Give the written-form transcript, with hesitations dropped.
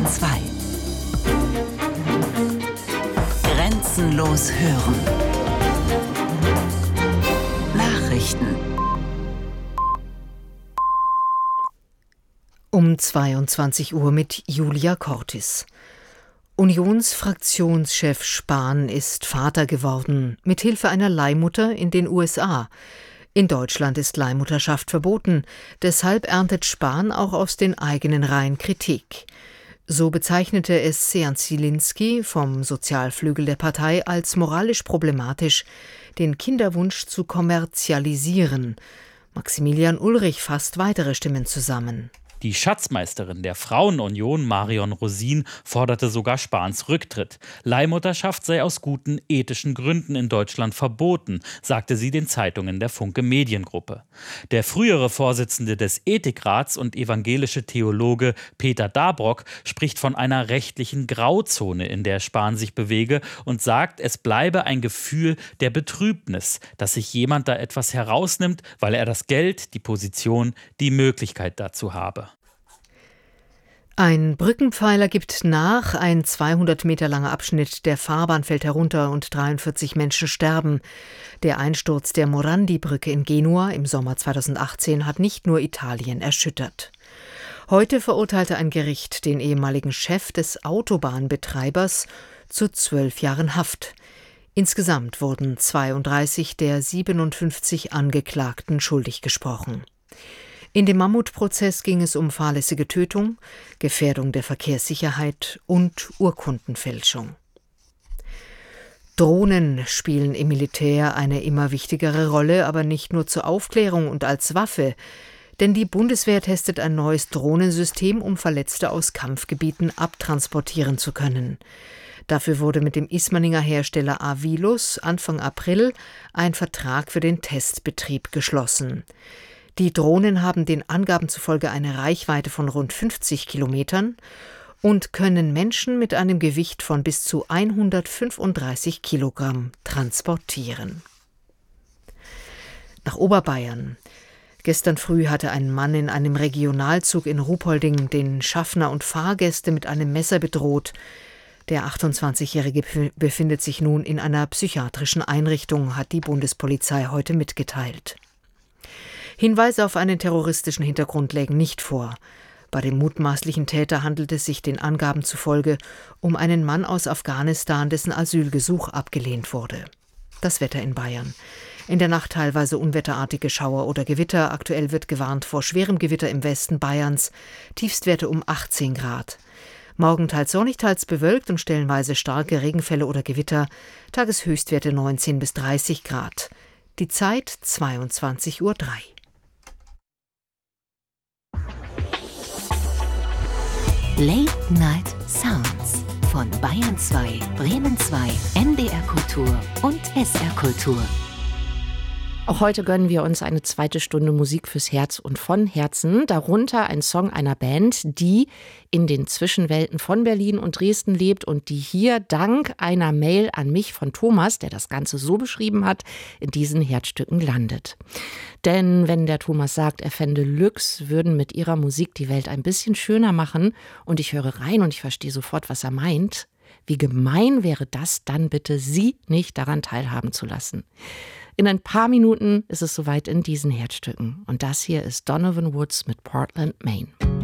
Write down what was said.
2. Grenzenlos hören. Nachrichten. Um 22 Uhr mit Julia Cortis. Unionsfraktionschef Spahn ist Vater geworden, mithilfe einer Leihmutter in den USA. In Deutschland ist Leihmutterschaft verboten, deshalb erntet Spahn auch aus den eigenen Reihen Kritik. So bezeichnete es Sean Zielinski vom Sozialflügel der Partei als moralisch problematisch, den Kinderwunsch zu kommerzialisieren. Maximilian Ulrich fasst weitere Stimmen zusammen. Die Schatzmeisterin der Frauenunion, Marion Rosin, forderte sogar Spahns Rücktritt. Leihmutterschaft sei aus guten ethischen Gründen in Deutschland verboten, sagte sie den Zeitungen der Funke Mediengruppe. Der frühere Vorsitzende des Ethikrats und evangelische Theologe Peter Dabrock spricht von einer rechtlichen Grauzone, in der Spahn sich bewege, und sagt, es bleibe ein Gefühl der Betrübnis, dass sich jemand da etwas herausnimmt, weil er das Geld, die Position, die Möglichkeit dazu habe. Ein Brückenpfeiler gibt nach, ein 200 Meter langer Abschnitt der Fahrbahn fällt herunter und 43 Menschen sterben. Der Einsturz der Morandi-Brücke in Genua im Sommer 2018 hat nicht nur Italien erschüttert. Heute verurteilte ein Gericht den ehemaligen Chef des Autobahnbetreibers zu 12 Jahren Haft. Insgesamt wurden 32 der 57 Angeklagten schuldig gesprochen. In dem Mammutprozess ging es um fahrlässige Tötung, Gefährdung der Verkehrssicherheit und Urkundenfälschung. Drohnen spielen im Militär eine immer wichtigere Rolle, aber nicht nur zur Aufklärung und als Waffe. Denn die Bundeswehr testet ein neues Drohnensystem, um Verletzte aus Kampfgebieten abtransportieren zu können. Dafür wurde mit dem Ismaninger Hersteller Avilus Anfang April ein Vertrag für den Testbetrieb geschlossen. Die Drohnen haben den Angaben zufolge eine Reichweite von rund 50 Kilometern und können Menschen mit einem Gewicht von bis zu 135 Kilogramm transportieren. Nach Oberbayern. Gestern früh hatte ein Mann in einem Regionalzug in Ruhpolding den Schaffner und Fahrgäste mit einem Messer bedroht. Der 28-Jährige befindet sich nun in einer psychiatrischen Einrichtung, hat die Bundespolizei heute mitgeteilt. Hinweise auf einen terroristischen Hintergrund lägen nicht vor. Bei dem mutmaßlichen Täter handelt es sich den Angaben zufolge um einen Mann aus Afghanistan, dessen Asylgesuch abgelehnt wurde. Das Wetter in Bayern. In der Nacht teilweise unwetterartige Schauer oder Gewitter. Aktuell wird gewarnt vor schwerem Gewitter im Westen Bayerns. Tiefstwerte um 18 Grad. Morgen teils sonnig, teils bewölkt und stellenweise starke Regenfälle oder Gewitter. Tageshöchstwerte 19 bis 30 Grad. Die Zeit 22:03 Uhr. Late Night Sounds von Bayern 2, Bremen 2, NDR Kultur und SR Kultur. Auch heute gönnen wir uns eine zweite Stunde Musik fürs Herz und von Herzen. Darunter ein Song einer Band, die in den Zwischenwelten von Berlin und Dresden lebt und die hier dank einer Mail an mich von Thomas, der das Ganze so beschrieben hat, in diesen Herzstücken landet. Denn wenn der Thomas sagt, er fände Lux, würden mit ihrer Musik die Welt ein bisschen schöner machen und ich höre rein und ich verstehe sofort, was er meint, wie gemein wäre das dann bitte, sie nicht daran teilhaben zu lassen. In ein paar Minuten ist es soweit in diesen Herzstücken. Und das hier ist Donovan Woods mit Portland, Maine.